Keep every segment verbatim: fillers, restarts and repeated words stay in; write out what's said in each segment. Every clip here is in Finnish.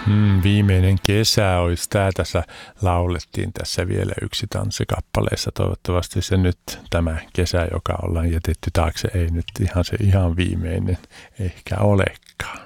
Hmm, viimeinen kesä olisi tämä. Tässä laulettiin tässä vielä yksi tanssikappaleessa. Toivottavasti se nyt tämä kesä, joka ollaan jätetty taakse, ei nyt ihan se ihan viimeinen ehkä olekaan.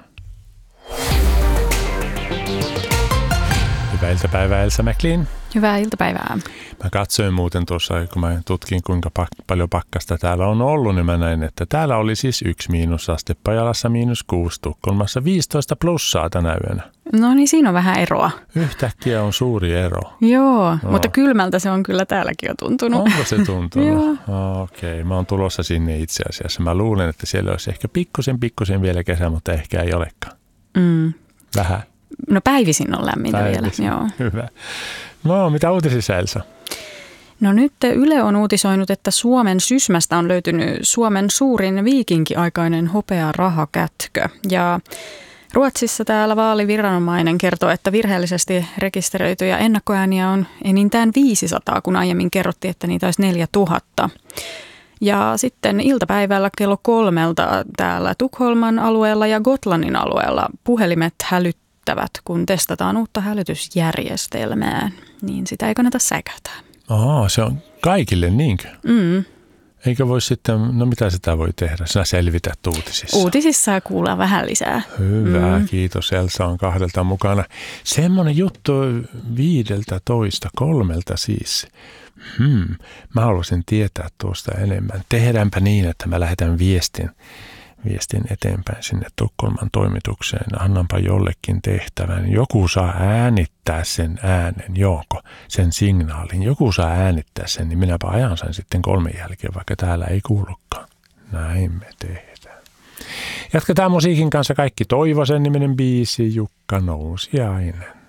Hyvää iltapäivää, Elsa McLean. Hyvää iltapäivää. Mä katsoin muuten tuossa, kun mä tutkin kuinka pak- paljon pakkasta täällä on ollut, niin mä näin, että täällä oli siis yksi miinusaste, Pajalassa miinus kuusi, Tukholmassa viisitoista plussaa tänä yönä. No niin, siinä on vähän eroa. Yhtäkkiä on suuri ero. Joo, no. Mutta kylmältä se on kyllä täälläkin jo tuntunut. Onko se tuntunut? Joo. Okei, okay. Mä oon tulossa sinne itse asiassa. Mä luulen, että siellä olisi ehkä pikkusen, pikkusen vielä kesä, mutta ehkä ei olekaan. Mm. Vähän. No päivisin on lämmintä päivisin. vielä. Joo. Hyvä. No, mitä uutisissa, Elsa? No nyt Yle on uutisoinut, että Suomen Sysmästä on löytynyt Suomen suurin viikinkiaikainen hopea rahakätkö. Ja Ruotsissa täällä vaaliviranomainen kertoo, että virheellisesti rekisteröityjä ennakkoääniä on enintään viisisataa, kun aiemmin kerrottiin, että niitä olisi neljätuhatta. Ja sitten iltapäivällä kello kolmelta täällä Tukholman alueella ja Gotlannin alueella puhelimet hälyttävät, kun testataan uutta hälytysjärjestelmää, niin sitä ei kannata säikäytää. Aa, se on kaikille niinkö? Mm. Eikö voi sitten, no mitä sitä voi tehdä? Sinä selvität uutisissa. Uutisissa kuullaan vähän lisää. Hyvä, mm. kiitos. Elsa on kahdelta mukana. Semmoinen juttu viideltä toista, kolmelta siis. Hmm. Mä haluaisin tietää tuosta enemmän. Tehdäänpä niin, että mä lähetän viestin, viestin eteenpäin sinne Tukholman toimitukseen. Annanpa jollekin tehtävän. Joku saa äänittää sen äänen, joko sen signaalin. Joku saa äänittää sen, niin minäpä ajan sen sitten kolmen jälkeen, vaikka täällä ei kuulukaan. Näin me tehdään. Jatketaan musiikin kanssa Kaikki Toivosen niminen biisi, Jukka Nousiainen.